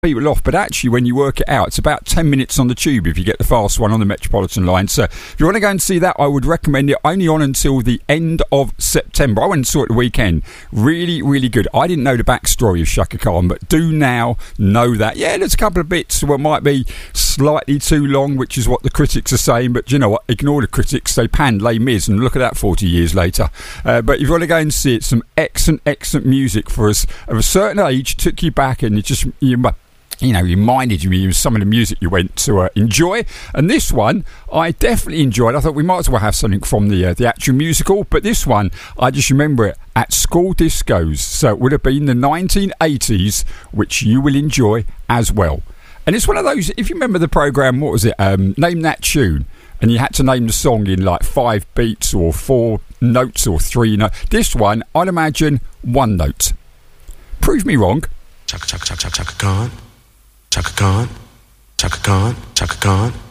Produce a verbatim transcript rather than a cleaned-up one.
people off, but actually when you work it out, it's about ten minutes on the tube if you get the fast one on the Metropolitan line. So if you want to go and see that, I would recommend it. Only on until the end of September. I went and saw it the weekend. Really, really good. I didn't know the backstory of Chaka Khan, but do now know that. Yeah, there's a couple of bits what might be slightly too long, which is what the critics are saying, but you know what, ignore the critics. They panned Les Mis, and look at that forty years later. Uh, but if you want to go and see it, some excellent, excellent music for us of a certain age, took you back, and you just you you know, reminded you of some of the music you went to uh, enjoy. And this one, I definitely enjoyed. I thought we might as well have something from the uh, the actual musical. But this one, I just remember it at school discos. So it would have been the nineteen eighties, which you will enjoy as well. And it's one of those, if you remember the programme, what was it? Um, Name That Tune. And you had to name the song in like five beats or four notes or three notes. This one, I'd imagine one note. Prove me wrong. Chaka, chaka, chaka, chaka, Khan. Chaka Khan, Chaka Khan, Chaka Khan.